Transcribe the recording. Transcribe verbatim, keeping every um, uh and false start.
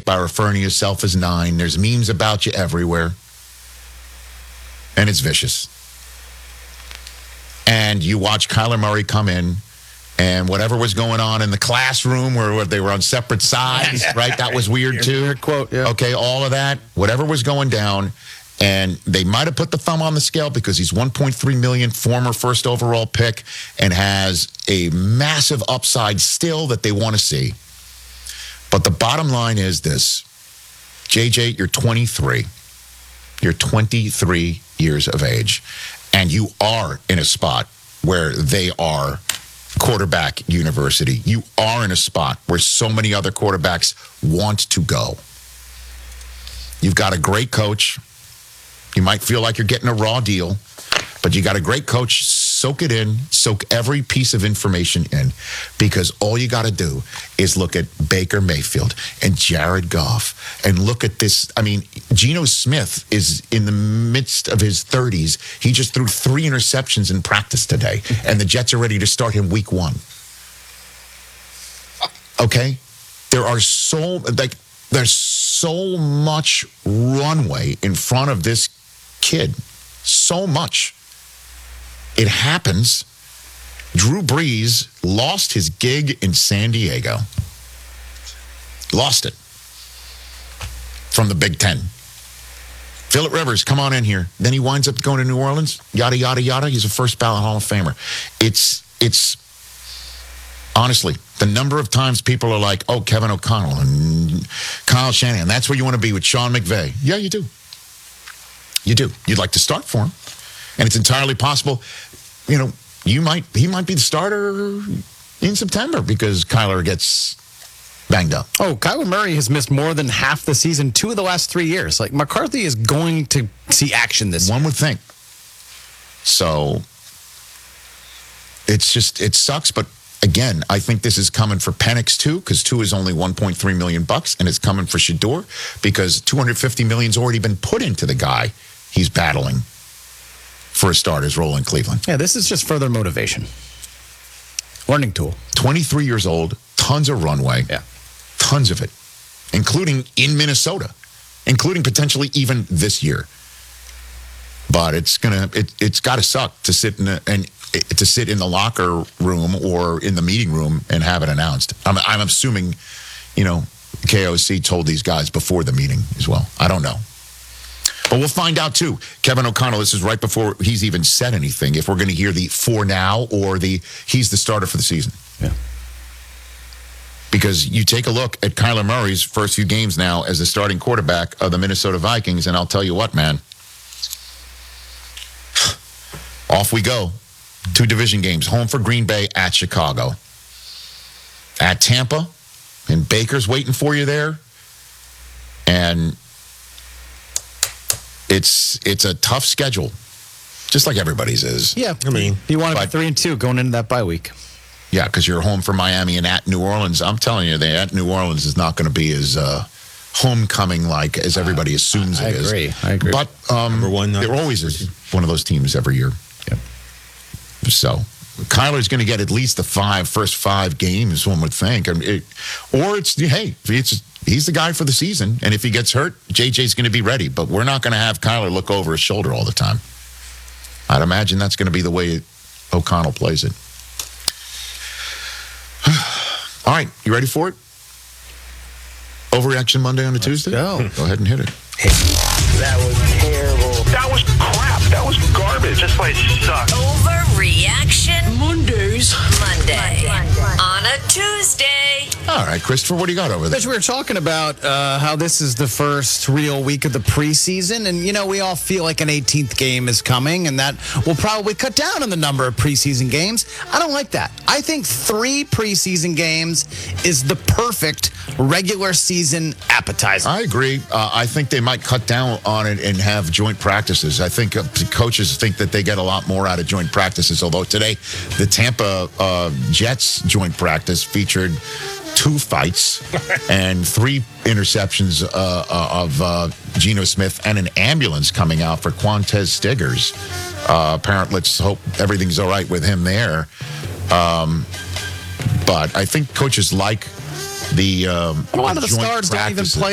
eight by referring to yourself as nine. There's memes about you everywhere. And it's vicious. And you watch Kyler Murray come in, and whatever was going on in the classroom where they were on separate sides, right? That was weird too. Weird quote, yeah. Okay, all of that, whatever was going down, and they might have put the thumb on the scale because he's one point three million dollars, former first overall pick, and has a massive upside still that they want to see. But the bottom line is this. J J, you're twenty-three. You're twenty-three years of age, and you are in a spot where they are quarterback university. You are in a spot where so many other quarterbacks want to go. You've got a great coach. You might feel like you're getting a raw deal, but you got a great coach. Soak it in. Soak every piece of information in, because all you got to do is look at Baker Mayfield and Jared Goff and look at this. I mean, Geno Smith is in the midst of his thirties. He just threw three interceptions in practice today, and the Jets are ready to start him week one. Okay? There are so, like, there's so much runway in front of this kid. So much. It happens. Drew Brees lost his gig in San Diego. Lost it. From the Big Ten. Phillip Rivers, come on in here. Then he winds up going to New Orleans. Yada, yada, yada. He's a first ballot Hall of Famer. It's, it's, honestly, the number of times people are like, oh, Kevin O'Connell and Kyle Shanahan. That's where you want to be with Sean McVay. Yeah, you do. You do. You'd like to start for him. And it's entirely possible, you know, you might he might be the starter in September because Kyler gets banged up. Oh, Kyler Murray has missed more than half the season two of the last three years. Like, McCarthy is going to see action this year. One would think. So, it's just, it sucks. But again, I think this is coming for Penix too, because two is only one point three million bucks, and it's coming for Shador because two hundred fifty million's already been put into the guy he's battling for a starter's role in Cleveland. Yeah, this is just further motivation. Learning tool. twenty-three years old, tons of runway. Yeah. Tons of it, including in Minnesota, including potentially even this year. But it's gonna, it, it's got to suck to sit in a, and to sit in the locker room or in the meeting room and have it announced. I'm, I'm assuming, you know, K O C told these guys before the meeting as well. I don't know. But we'll find out, too. Kevin O'Connell, this is right before he's even said anything, if we're going to hear the for now or the he's the starter for the season. Yeah. Because you take a look at Kyler Murray's first few games now as the starting quarterback of the Minnesota Vikings, and I'll tell you what, man. Off we go. Two division games. Home for Green Bay, at Chicago. At Tampa, and Baker's waiting for you there. And It's it's a tough schedule, just like everybody's is. Yeah, I mean, you want to be three and two going into that bye week. Yeah, because you're home for Miami and at New Orleans. I'm telling you, they at New Orleans is not going to be as uh, homecoming like as everybody assumes I it is. I agree. I agree. But um, Number one, there always is one of those teams every year. Yep. So Kyler's going to get at least the five first five games, one would think, I mean, it, or it's hey, it's. He's the guy for the season, and if he gets hurt, J J's going to be ready. But we're not going to have Kyler look over his shoulder all the time. I'd imagine that's going to be the way O'Connell plays it. All right, you ready for it? Overreaction Monday on a Tuesday? Go. Go ahead and hit it. That was terrible. That was crap. That was garbage. This place sucks. Overreaction Mondays. Monday on a Tuesday. All right, Christopher, what do you got over there? Rich, we were talking about uh, how this is the first real week of the preseason, and, you know, we all feel like an eighteenth game is coming, and that will probably cut down on the number of preseason games. I don't like that. I think three preseason games is the perfect regular season appetizer. I agree. Uh, I think they might cut down on it and have joint practices. I think uh, coaches think that they get a lot more out of joint practices, although today the Tampa uh, Jets joint practice featured two fights and three interceptions uh, uh, of uh, Geno Smith and an ambulance coming out for Quantez Stiggers. Uh, apparently, let's hope everything's all right with him there. Um, but I think coaches like the um, a lot of the joint stars don't even practices. play